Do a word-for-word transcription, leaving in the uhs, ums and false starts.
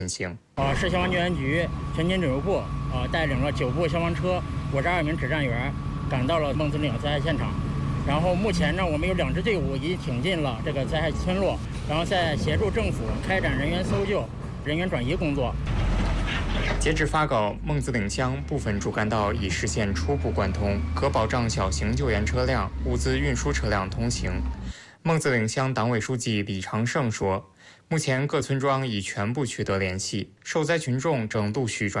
进行。 啊，市消防救援局全警指挥部啊带领了九部消防车、五十二名指战员赶到了孟子岭灾害现场。然后目前呢，我们有两支队伍已经挺进了这个灾害村落，然后在协助政府开展人员搜救、人员转移工作。 截至发稿，孟子岭乡部分主干道已实现初步贯通，可保障小型救援车辆、物资运输车辆通行。孟子岭乡党委书记李长胜说，目前各村庄已全部取得联系，受灾群众正陆续转